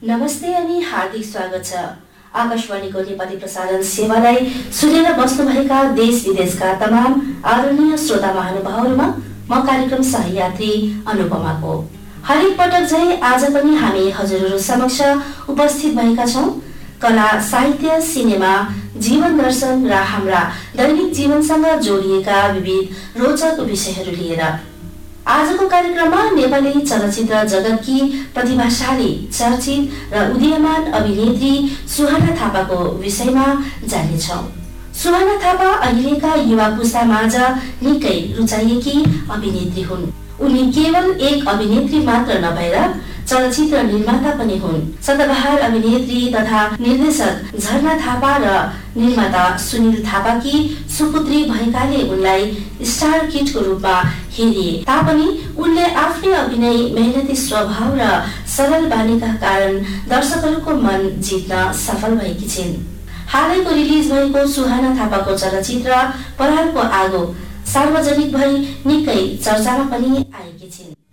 नमस्ते अनि हार्दिक स्वागत छ। आकाशवाणीको नेपाली प्रसारण सेवालाई सुनेर बस्नुभएका देश विदेशका तमाम आदरणीय श्रोता महानुभावहरूमा म कार्यक्रम सहयात्री अनुपमाको हरेक पटक झै आज पनि हामी हजुरहरू समक्ष उपस्थित भएका छौं। कला, साहित्य, सिनेमा, जीवन दर्शन र हाम्रा दैनिक जीवनसँग जोडिएका विविध रोचक विषयहरू लिएर आजको कार्यक्रममा नेपाली चलचित्र जगतकी प्रतिभाशाली, चर्चित र उदीयमान अभिनेत्री सुहाना थापाको विषयमा जान्नेछौं। सुहाना थापा अहिलेका युवा पुस्तामाझ निकै रुचाइएकी अभिनेत्री हुन्। उनी केवल एक अभिनेत्री मात्र नभएर चलचित्र निर्माता पनि हुन्। सदाबहार अभिनेत्री तथा निर्देशक झरना थापा र निर्माता सुनिल थापाकी सुपुत्री भएकाले उनलाई स्टार किडको रूपमा हेरिए तापनि उनले आफ्नै अभिनय, मेहनती स्वभाव र सरल बानीका कारण दर्शकहरूको मन जित्न सफल भएकी छिन्। हालैको रिलिज भएको सुहाना थापाको चलचित्र परालको आगो सार्वजनिक भई निकै चर्चामा पनि आएकी छिन्।